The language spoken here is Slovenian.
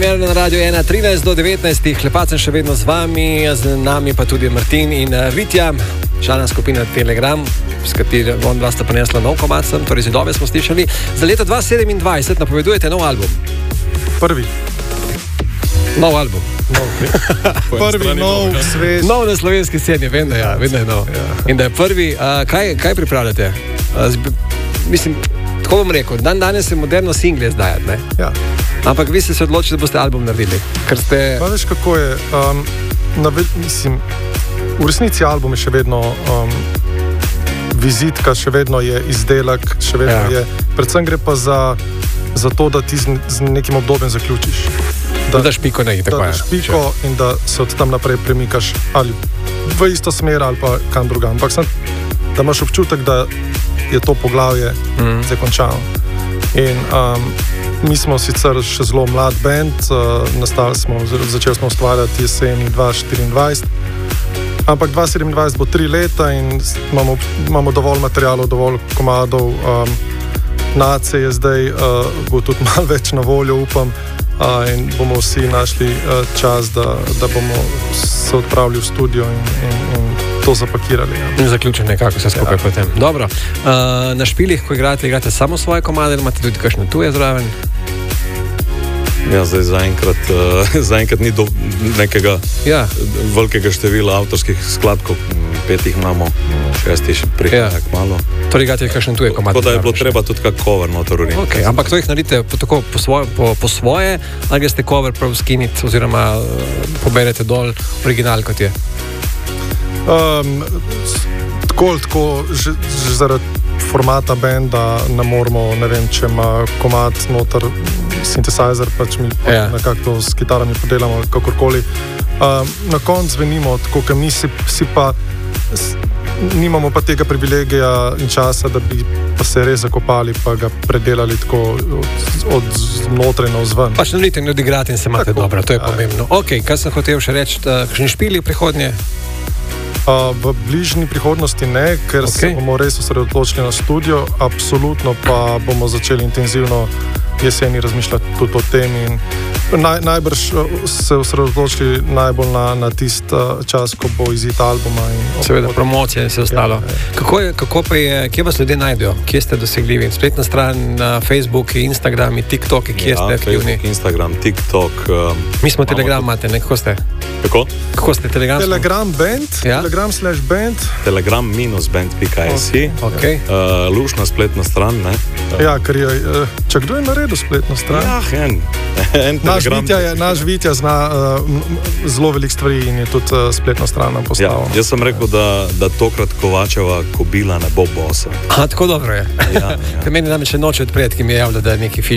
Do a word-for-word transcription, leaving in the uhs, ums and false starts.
Primer na Radio ena, trinajst do devetnajst, Lepacem še vedno z vami, z nami pa tudi Martin in Vitja, člana skupine Telegram, s katero on dva sta prinesla nov komad, torej Zidove smo slišali. Za leto dva tisoč sedemindvajset napovedujete nov album. Prvi. Nov album. Nov, prvi nov, svež. Nov na slovenski sceni, vem, da, ja, vem, da je nov. Ja. In da je prvi. Uh, kaj, kaj pripravljate? Uh, zb, mislim, tako bom rekel, dan danes je moderno single zdajati, ne? Ja. Ampak vi ste se odločili, da boste album naredili. Ker ste... Pa veš, kako je. Um, na, mislim, v resnici album je še vedno um, vizitka, še vedno je izdelek, še vedno ja. je. Predvsem gre pa za, za to, da ti z, z nekim obdobjem zaključiš. Da daš piko na i, tako je. Da daš piko Če. in da se od tam naprej premikaš ali v isto smer ali pa kam drugam. Ampak sem, da imaš občutek, da je to poglavje mm. zdaj končano. In um, mi smo sicer še zelo mlad band, uh, nastali smo, začeli smo ustvarjati jeseni dva tisoč štiriindvajset, ampak dva tisoč sedemindvajset bo tri leta in imamo, imamo dovolj materialov, dovolj komadov. Um, Nace je zdaj, uh, bo tudi malo več na voljo, upam, uh, in bomo vsi našli uh, čas, da, da bomo se odpravili v studio in, in, in to zapakirali. Ja. In zaključili nekako vse skupaj ja. potem. Dobro, uh, na špilih, ko igrate, igrate samo svoje komade, ali imate tudi kakšne tuje zraven? Ja, zdaj zaenkrat, uh, zaenkrat ni do nekega ja. velikega števila avtorskih skladkov. Petih imamo, šestih prihaja ja. malo. Torej igrate kakšne tuje komade? Tako da je bilo treba tudi kak cover notor uriniti. Okay, ampak to jih naredite po, tako, po, svoje, po, po svoje, ali ga ste cover prav skiniti oziroma uh, poberete dol original, kot je? Um, tako, tako, že, že zaradi formata benda ne moramo, ne vem, če ima komad noter synthesizer, pač mi ja. nekako to s kitarami podelamo, kakorkoli. Um, na koncu zvenimo tako, ker mi si, si pa s, nimamo pa tega privilegija in časa, da bi pa se res zakopali pa ga predelali tako od, od znotraj na vzven. Pač naredite in odigrate in se imate tako, dobro, to je ja. pomembno. Ok, kaj sem hotel še reči, kakšni špili v prihodnje? Uh, v bližnji prihodnosti ne, ker okay. se bomo res osredotočili na studio, absolutno pa bomo začeli intenzivno jeseni razmišljati tudi o temi in naj, najbrž se osredotočili najbolj na, na tist čas, ko bo izid albuma. In seveda, promocija in vse ostalo. Ja, ja. Kako, je, kako pa je, kje vas ljudje najdejo? Kje ste dosegljivi? Spletna stran, Facebook, Instagram, TikTok, kje ja, ste aktivni? Facebook, Instagram, TikTok. Um, Mi smo Telegram, imate, ne? Kako ste? Kako? Kako ste Telegram? Telegram band, ja? Telegram slash band. Telegram minus band pika si. Okay. Uh, lušna spletna stran, ne? Uh. Ja, ker je, če kdo je naredil spletno stran? Ja, en. en naš, Vitja je, naš Vitja zna uh, zelo velik stvari in je tudi uh, spletno stran postavil. Ja, jaz sem rekel, da, da tokrat Kovačeva kobila ne bo bosa. A, tako dobro je. Ja, ja. Ker meni namreč noče odpred, ki mi je javljal, da je neki fiš